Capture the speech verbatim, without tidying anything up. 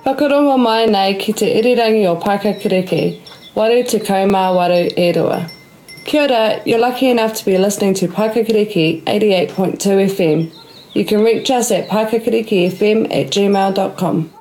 Whakarongo mai nei ki te irirangi o Pakakiriki, waru te kaumā waru e rua. Kia ora, you're lucky enough to be listening to Pakakiriki eighty-eight point two F M. You can reach us at pakakirikifm at gmail dot com.